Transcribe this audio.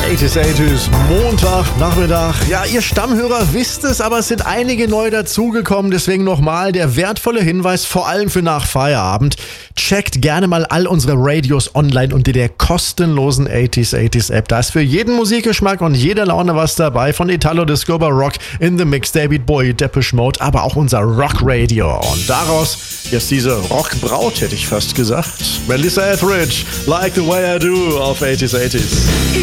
80s, Montag, Nachmittag. Ja, ihr Stammhörer wisst es, aber es sind einige neu dazugekommen. Deswegen nochmal der wertvolle Hinweis, vor allem für nach Feierabend. Checkt gerne mal all unsere Radios online unter der kostenlosen 80s App. Da ist für jeden Musikgeschmack und jede Laune was dabei. Von Italo Disco über Rock in the Mix, David Bowie, Depeche Mode, aber auch unser Rock Radio. Und daraus jetzt diese Rockbraut, hätte ich fast gesagt. Melissa Etheridge, Like the Way I Do auf 80s.